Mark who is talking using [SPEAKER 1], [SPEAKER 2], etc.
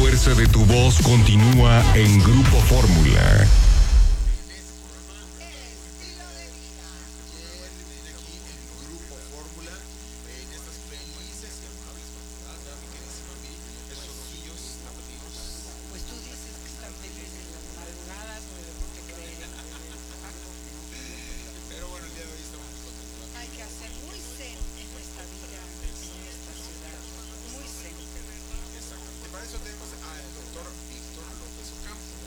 [SPEAKER 1] fuerza de tu voz continúa en Grupo Fórmula.
[SPEAKER 2] Pues tú dices que están felices en las madrugadas o por qué creen.
[SPEAKER 3] Pero bueno, el día de hoy estamos muy contentos.
[SPEAKER 2] Hay que hacer muy zen en esta vida, en esta ciudad. Muy zen.
[SPEAKER 3] Exactamente. Para eso tenemos al doctor Víctor López Ocampo.